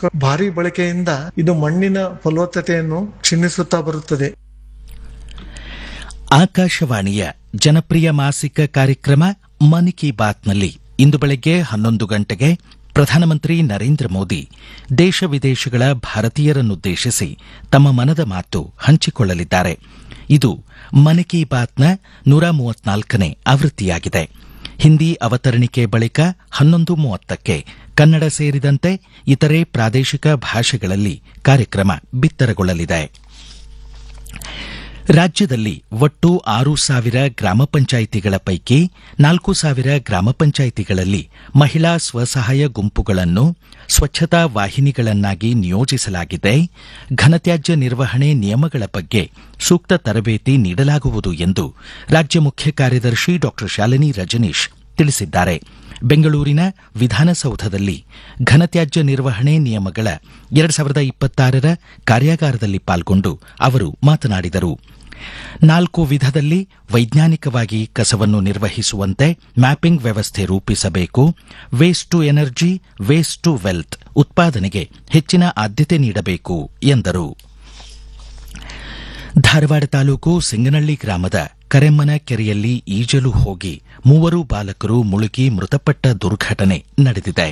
ಕೀಟನಾಶಕ ಭಾರಿ ಬಳಕೆಯಿಂದ ಇದು ಮಣ್ಣಿನ ಫಲವತ್ತತೆಯನ್ನು ಕ್ಷೀಣಿಸುತ್ತಾ ಬರುತ್ತದೆ. ಆಕಾಶವಾಣಿಯ ಜನಪ್ರಿಯ ಮಾಸಿಕ ಕಾರ್ಯಕ್ರಮ ಮನ್ ಕಿ ಬಾತ್ನಲ್ಲಿ ಇಂದು ಬೆಳಗ್ಗೆ 11 ಗಂಟೆಗೆ ಪ್ರಧಾನಮಂತ್ರಿ ನರೇಂದ್ರ ಮೋದಿ ದೇಶ ವಿದೇಶಗಳ ಭಾರತೀಯರನ್ನುದ್ದೇಶಿಸಿ ತಮ್ಮ ಮನದ ಮಾತು ಹಂಚಿಕೊಳ್ಳಲಿದ್ದಾರೆ. ಇದು ಮನ್ ಕಿ ಬಾತ್ನ 134ನೇ ಆವೃತ್ತಿಯಾಗಿದೆ. ಹಿಂದಿ ಅವತರಣಿಕೆ ಬಳಿಕ 11:30ಕ್ಕೆ ಕನ್ನಡ ಸೇರಿದಂತೆ ಇತರೆ ಪ್ರಾದೇಶಿಕ ಭಾಷೆಗಳಲ್ಲಿ ಕಾರ್ಯಕ್ರಮ ಬಿತ್ತರಗೊಳ್ಳಲಿದೆ. ರಾಜ್ಯದಲ್ಲಿ ಒಟ್ಟು 6,000 ಗ್ರಾಮ ಪಂಚಾಯಿತಿಗಳ ಪೈಕಿ 4,000 ಗ್ರಾಮ ಪಂಚಾಯಿತಿಗಳಲ್ಲಿ ಮಹಿಳಾ ಸ್ವಸಹಾಯ ಗುಂಪುಗಳನ್ನು ಸ್ವಚ್ಛತಾ ವಾಹಿನಿಗಳನ್ನಾಗಿ ನಿಯೋಜಿಸಲಾಗಿದೆ. ಘನತ್ಯಾಜ್ಯ ನಿರ್ವಹಣೆ ನಿಯಮಗಳ ಬಗ್ಗೆ ಸೂಕ್ತ ತರಬೇತಿ ನೀಡಲಾಗುವುದು ಎಂದು ರಾಜ್ಯ ಮುಖ್ಯ ಕಾರ್ಯದರ್ಶಿ ಡಾ ಶಾಲಿನಿ ರಜನೀಶ್ ತಿಳಿಸಿದ್ದಾರೆ. ಬೆಂಗಳೂರಿನ ವಿಧಾನಸೌಧದಲ್ಲಿ ಘನತ್ಯಾಜ್ಯ ನಿರ್ವಹಣೆ ನಿಯಮಗಳ 2026ರ ಕಾರ್ಯಾಗಾರದಲ್ಲಿ ಪಾಲ್ಗೊಂಡು ಅವರು ಮಾತನಾಡಿದರು. 4 ವಿಧದಲ್ಲಿ ವೈಜ್ಞಾನಿಕವಾಗಿ ಕಸವನ್ನು ನಿರ್ವಹಿಸುವಂತೆ ಮ್ಯಾಪಿಂಗ್ ವ್ಯವಸ್ಥೆ ರೂಪಿಸಬೇಕು. Waste to energy, waste to wealth ಉತ್ಪಾದನೆಗೆ ಹೆಚ್ಚಿನ ಆದ್ಯತೆ ನೀಡಬೇಕು ಎಂದರು. ಧಾರವಾಡ ತಾಲೂಕು ಸಿಂಗನಹಳ್ಳಿ ಗ್ರಾಮದ ಕರೆಮ್ಮನ ಕೆರೆಯಲ್ಲಿ ಈಜಲು ಹೋಗಿ 3 ಬಾಲಕರು ಮುಳುಗಿ ಮೃತಪಟ್ಟ ದುರ್ಘಟನೆ ನಡೆದಿದೆ.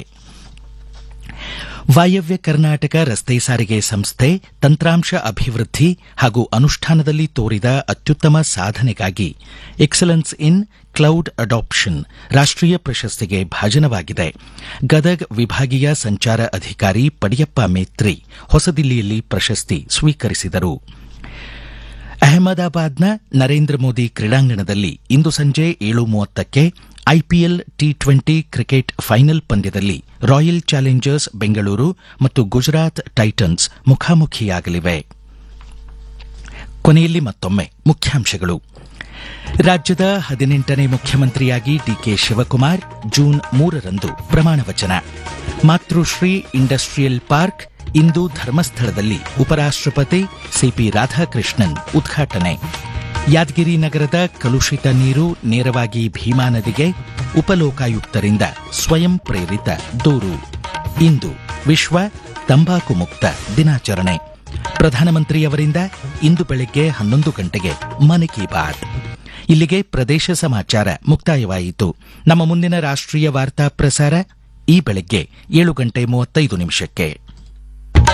ವಾಯವ್ಯ ಕರ್ನಾಟಕ ರಸ್ತೆ ಸಾರಿಗೆ ಸಂಸ್ಥೆ ತಂತ್ರಾಂಶ ಅಭಿವೃದ್ಧಿ ಹಾಗೂ ಅನುಷ್ಠಾನದಲ್ಲಿ ತೋರಿದ ಅತ್ಯುತ್ತಮ ಸಾಧನೆಗಾಗಿ ಎಕ್ಸಲೆನ್ಸ್ ಇನ್ ಕ್ಲೌಡ್ ಅಡಾಪ್ಷನ್ ರಾಷ್ಟ್ರೀಯ ಪ್ರಶಸ್ತಿಗೆ ಭಾಜನವಾಗಿದೆ. ಗದಗ್ ವಿಭಾಗೀಯ ಸಂಚಾರ ಅಧಿಕಾರಿ ಪಡಿಯಪ್ಪ ಮೇತ್ರಿ ಹೊಸದಿಲ್ಲಿಯಲ್ಲಿ ಪ್ರಶಸ್ತಿ ಸ್ವೀಕರಿಸಿದರು. ಅಹಮದಾಬಾದ್ನ ನರೇಂದ್ರ ಮೋದಿ ಕ್ರೀಡಾಂಗಣದಲ್ಲಿ ಇಂದು ಸಂಜೆ 7:30ಕ್ಕೆ ಐಪಿಎಲ್ ಟಿ20 ಕ್ರಿಕೆಟ್ ಫೈನಲ್ ಪಂದ್ಯದಲ್ಲಿ ರಾಯಲ್ ಚಾಲೆಂಜರ್ಸ್ ಬೆಂಗಳೂರು ಮತ್ತು ಗುಜರಾತ್ ಟೈಟನ್ಸ್ ಮುಖಾಮುಖಿಯಾಗಲಿವೆ. ಕೊನೆಯಲ್ಲಿ ಮತ್ತೊಮ್ಮೆ ಮುಖ್ಯಾಂಶಗಳು. ರಾಜ್ಯದ 18ನೇ ಮುಖ್ಯಮಂತ್ರಿಯಾಗಿ ಡಿಕೆ ಶಿವಕುಮಾರ್ ಜೂನ್ 3ರಂದು ಪ್ರಮಾಣವಚನ. ಮಾತೃಶ್ರೀ ಇಂಡಸ್ಟ್ರಿಯಲ್ ಪಾರ್ಕ್ ಇಂದು ಧರ್ಮಸ್ಥಳದಲ್ಲಿ ಉಪರಾಷ್ಟ್ರಪತಿ ಸಿಪಿ ರಾಧಾಕೃಷ್ಣನ್ ಉದ್ಘಾಟನೆ. ಯಾದಗಿರಿ ನಗರದ ಕಲುಷಿತ ನೀರು ನೇರವಾಗಿ ಭೀಮಾ ನದಿಗೆ, ಉಪಲೋಕಾಯುಕ್ತರಿಂದ ಸ್ವಯಂ ಪ್ರೇರಿತ ದೂರು. ಇಂದು ವಿಶ್ವ ತಂಬಾಕು ಮುಕ್ತ ದಿನಾಚರಣೆ. ಪ್ರಧಾನಮಂತ್ರಿಯವರಿಂದ ಇಂದು ಬೆಳಗ್ಗೆ 11 ಗಂಟೆಗೆ ಮನ್ ಕಿ ಬಾತ್. ಇಲ್ಲಿಗೆ ಪ್ರದೇಶ ಸಮಾಚಾರ ಮುಕ್ತಾಯವಾಯಿತು. ನಮ್ಮ ಮುಂದಿನ ರಾಷ್ಟ್ರೀಯ ವಾರ್ತಾ ಪ್ರಸಾರ ಈ ಬೆಳಗ್ಗೆ 7:35 ನಿಮಿಷಕ್ಕೆ.